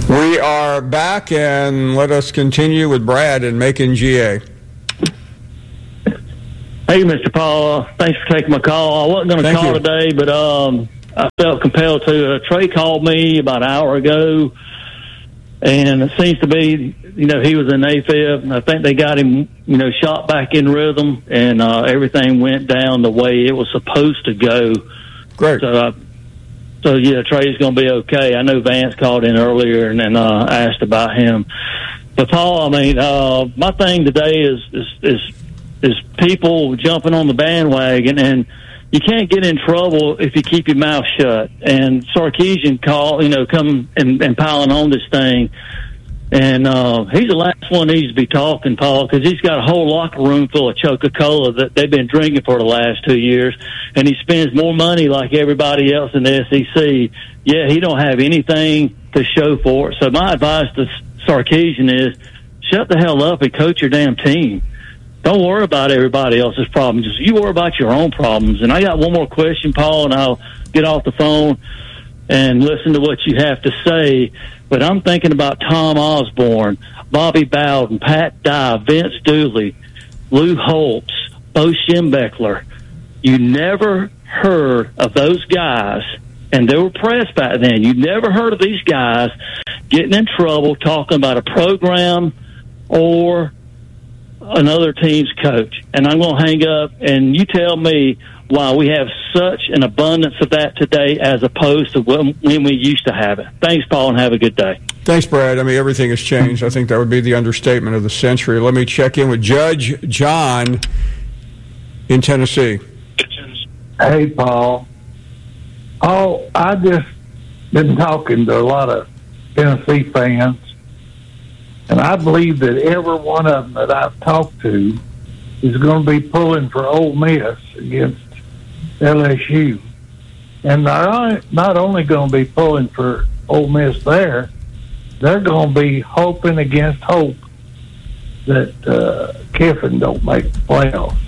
We are back, and let us continue with Brad in Macon, GA. Hey, Mr. Paul. Thanks for taking my call. I wasn't going to call today, but I felt compelled to. Trey called me about an hour ago, and it seems to be, he was in AFib, and I think they got him, shot back in rhythm, and everything went down the way it was supposed to go. Great. So yeah, Trey's going to be okay. I know Vance called in earlier and then asked about him. But Paul, my thing today is people jumping on the bandwagon, and you can't get in trouble if you keep your mouth shut. And Sarkisian come and piling on this thing. And he's the last one that needs to be talking, Paul, because he's got a whole locker room full of Coca-Cola that they've been drinking for the last 2 years, and he spends more money like everybody else in the SEC. Yeah, he don't have anything to show for it. So my advice to Sarkisian is shut the hell up and coach your damn team. Don't worry about everybody else's problems. Just you worry about your own problems. And I got one more question, Paul, and I'll get off the phone and listen to what you have to say. But I'm thinking about Tom Osborne, Bobby Bowden, Pat Dye, Vince Dooley, Lou Holtz, Bo Schembechler. You never heard of those guys, and they were pressed back then. You never heard of these guys getting in trouble talking about a program or another team's coach. And I'm going to hang up, and you tell me why we have such an abundance of that today as opposed to when we used to have it. Thanks, Paul, and have a good day. Thanks, Brad. Everything has changed. I think that would be the understatement of the century. Let me check in with Judge John in Tennessee. Hey, Paul. Oh, I just been talking to a lot of Tennessee fans, and I believe that every one of them that I've talked to is going to be pulling for Ole Miss against LSU. And they're not only going to be pulling for Ole Miss there, they're going to be hoping against hope that Kiffin don't make the playoffs.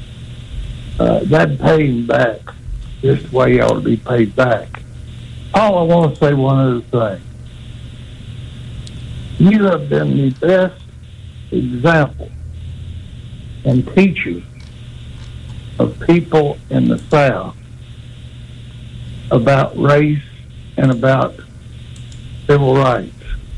That'd pay him back just the way he ought to be paid back. I want to say one other thing. You have been the best example and teacher of people in the South about race and about civil rights.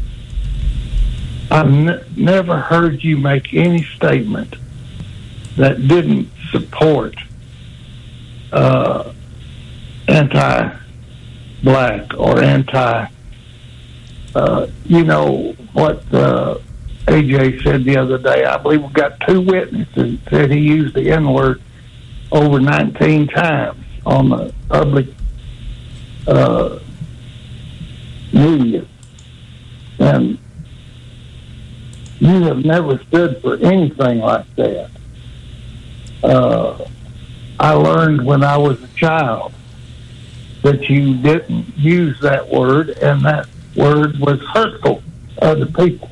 I've never heard you make any statement that didn't support anti-black or what AJ said the other day. I believe we've got 2 witnesses that said he used the N-word over 19 times on the public media. And you have never stood for anything like that. I learned when I was a child that you didn't use that word, and that word was hurtful to other people.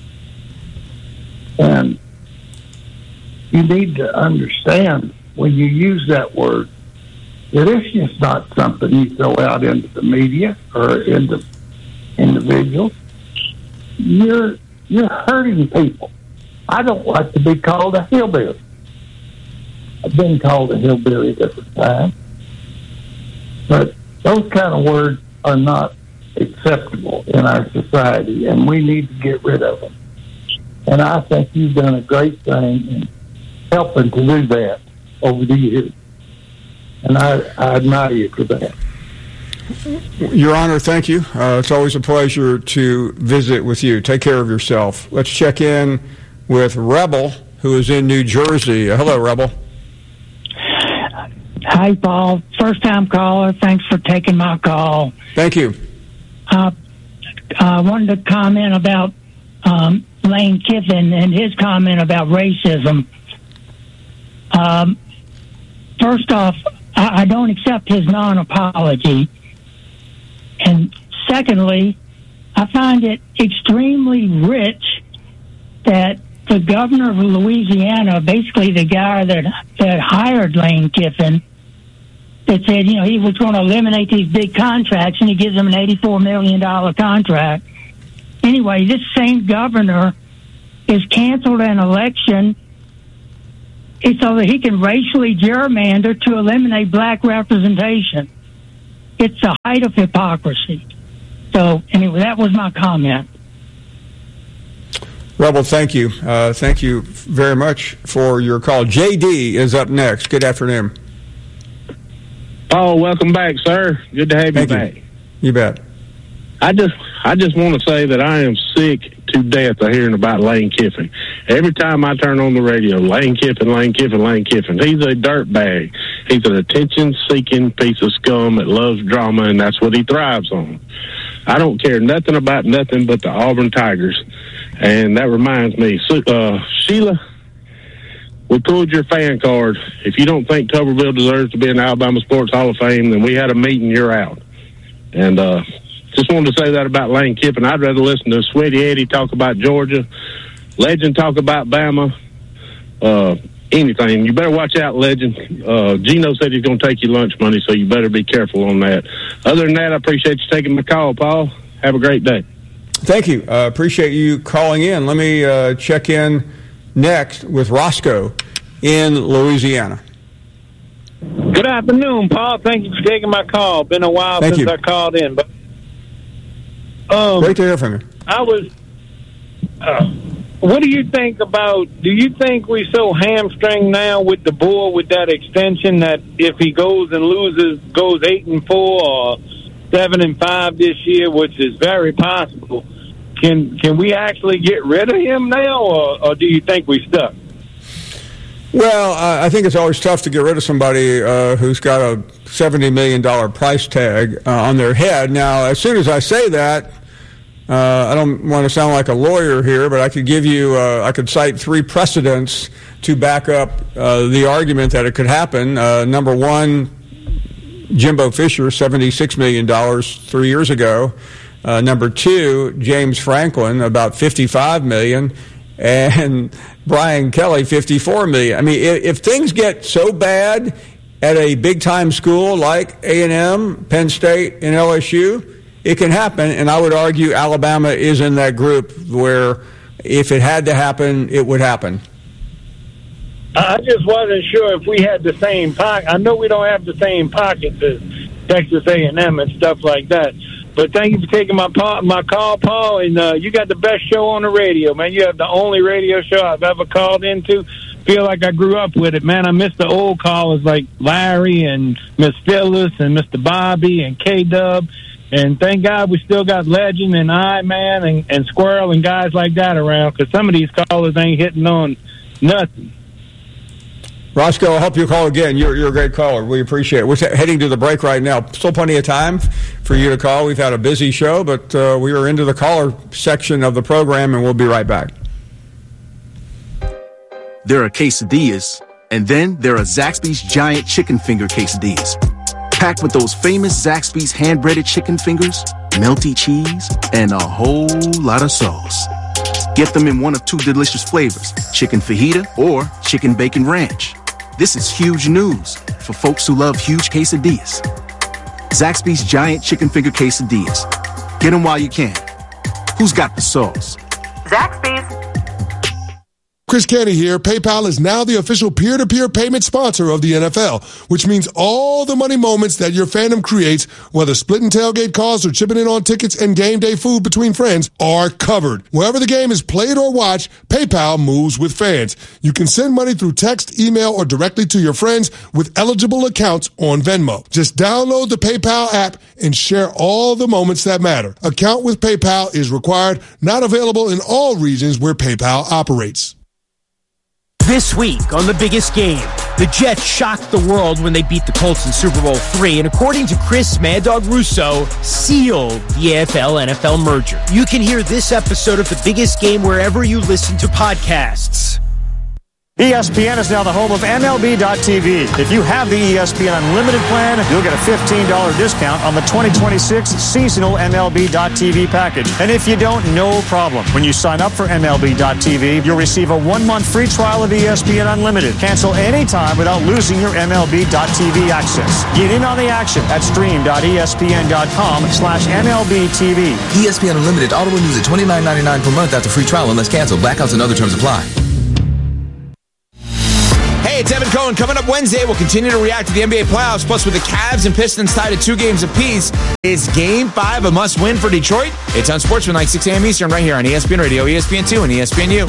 And you need to understand when you use that word that it's just not something you throw out into the media or into individuals. You're hurting people. I don't like to be called a hillbilly. I've been called a hillbilly different times. But those kind of words are not acceptable in our society, and we need to get rid of them. And I think you've done a great thing in helping to do that over the years. And I admire you for that. Your Honor, thank you. It's always a pleasure to visit with you. Take care of yourself. Let's check in with Rebel, who is in New Jersey. Hello, Rebel. Hi, Paul. First-time caller. Thanks for taking my call. Thank you. I wanted to comment about Lane Kiffin and his comment about racism. First off, I don't accept his non-apology. And secondly, I find it extremely rich that the governor of Louisiana, basically the guy that hired Lane Kiffin, that said, he was going to eliminate these big contracts, and he gives them an $84 million contract. anyway, this same governor has canceled an election so that he can racially gerrymander to eliminate black representation. It's the height of hypocrisy. So, anyway, that was my comment. Rebel, thank you. Thank you very much for your call. JD is up next. Good afternoon. Paul, welcome back, sir. Good to have you back. You bet. I just want to say that I am sick to death of hearing about Lane Kiffin. Every time I turn on the radio, Lane Kiffin. He's a dirtbag. He's an attention-seeking piece of scum that loves drama, and that's what he thrives on. I don't care nothing about nothing but the Auburn Tigers. And that reminds me, Sheila, we pulled your fan card. If you don't think Tuberville deserves to be in the Alabama Sports Hall of Fame, then we had a meeting, you're out. And just wanted to say that about Lane Kiffin. I'd rather listen to Sweaty Eddie talk about Georgia, Legend talk about Bama, anything. You better watch out, Legend. Gino said he's going to take your lunch money, so you better be careful on that. Other than that, I appreciate you taking my call, Paul. Have a great day. Thank you. Appreciate you calling in. Let me check in next with Roscoe in Louisiana. Good afternoon, Paul. Thank you for taking my call. Been a while since I called in, but great to hear from you. What do you think about? Do you think we so hamstring now with the bull with that extension that if he goes and goes 8-4 or 7-5 this year, which is very possible, can we actually get rid of him now, or do you think we stuck? Well, I think it's always tough to get rid of somebody who's got a $70 million price tag on their head. Now, as soon as I say that, I don't want to sound like a lawyer here, but I could give you, I could cite 3 precedents to back up the argument that it could happen. Number one, Jimbo Fisher, $76 million 3 years ago. Number two, James Franklin, about $55 million. And Brian Kelly, $54 million. I mean, if things get so bad at a big-time school like A&M, Penn State, and LSU, it can happen. And I would argue Alabama is in that group where if it had to happen, it would happen. I just wasn't sure if we had the same pocket. I know we don't have the same pockets as Texas A&M and stuff like that. But thank you for taking my call, Paul. And you got the best show on the radio, man. You have the only radio show I've ever called into. Feel like I grew up with it, man. I miss the old callers like Larry and Miss Phyllis and Mr. Bobby and K-Dub. And thank God we still got Legend and I-Man and Squirrel and guys like that around, because some of these callers ain't hitting on nothing. Roscoe, I hope you call again. You're a great caller. We appreciate it. We're heading to the break right now. Still plenty of time for you to call. We've had a busy show, but we are into the caller section of the program, and we'll be right back. There are quesadillas, and then there are Zaxby's giant chicken finger quesadillas. Packed with those famous Zaxby's hand-breaded chicken fingers, melty cheese, and a whole lot of sauce. Get them in one of 2 delicious flavors, chicken fajita or chicken bacon ranch. This is huge news for folks who love huge quesadillas. Zaxby's giant chicken finger quesadillas. Get them while you can. Who's got the sauce? Zaxby's. Chris Canty here. PayPal is now the official peer-to-peer payment sponsor of the NFL, which means all the money moments that your fandom creates, whether splitting tailgate costs or chipping in on tickets and game day food between friends, are covered. Wherever the game is played or watched, PayPal moves with fans. You can send money through text, email, or directly to your friends with eligible accounts on Venmo. Just download the PayPal app and share all the moments that matter. Account with PayPal is required, not available in all regions where PayPal operates. This week on The Biggest Game, the Jets shocked the world when they beat the Colts in Super Bowl III, and according to Chris Mad Dog Russo, sealed the AFL-NFL merger. You can hear this episode of The Biggest Game wherever you listen to podcasts. ESPN is now the home of MLB.tv. If you have the ESPN Unlimited plan, you'll get a $15 discount on the 2026 seasonal MLB.tv package. And if you don't, no problem. When you sign up for MLB.tv, you'll receive a 1-month free trial of ESPN Unlimited. Cancel anytime without losing your MLB.tv access. Get in on the action at stream.espn.com/MLBTV. ESPN Unlimited auto renews at $29.99 per month after free trial unless canceled. Blackouts and other terms apply. Hey, it's Evan Cohen. Coming up Wednesday, we'll continue to react to the NBA playoffs. Plus, with the Cavs and Pistons tied at 2 games apiece, is Game 5 a must-win for Detroit? It's on Sportsman, 6 a.m. Eastern, right here on ESPN Radio, ESPN2, and ESPNU.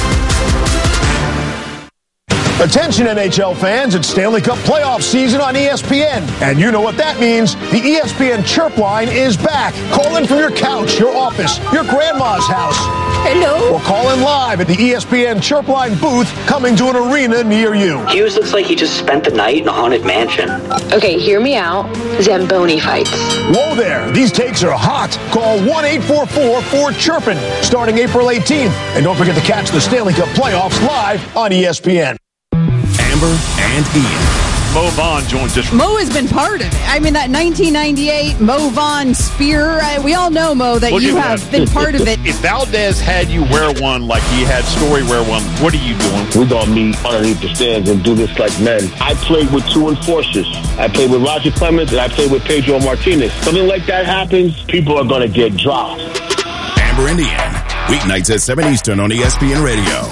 Attention NHL fans, it's Stanley Cup playoff season on ESPN. And you know what that means. The ESPN Chirp line is back. Call in from your couch, your office, your grandma's house. Hello. Or call in live at the ESPN Chirp line booth coming to an arena near you. Hughes looks like he just spent the night in a haunted mansion. Okay, hear me out. Zamboni fights. Whoa there. These takes are hot. Call 1-844-4-CHIRPIN starting April 18th. And don't forget to catch the Stanley Cup playoffs live on ESPN. Amber and Ian. Mo Vaughn joins us. Mo has been part of it. I mean, that 1998 Mo Vaughn spear. We all know, Mo, that you have been part of it. If Valdez had you wear one like he had Story wear one, what are you doing? We're going to meet underneath the stands and do this like men. I played with 2 enforcers. I played with Roger Clemens and I played with Pedro Martinez. Something like that happens, people are going to get dropped. Amber and Ian. Weeknights at 7 Eastern on ESPN Radio.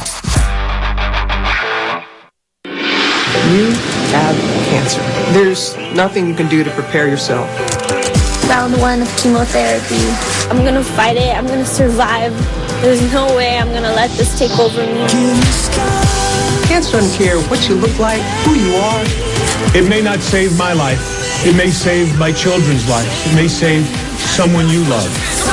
You have cancer. There's nothing you can do to prepare yourself. Round 1 of chemotherapy. I'm gonna fight it. I'm gonna survive. There's no way I'm gonna let this take over me. Cancer doesn't care what you look like, who you are. It may not save my life. It may save my children's lives. It may save someone you love.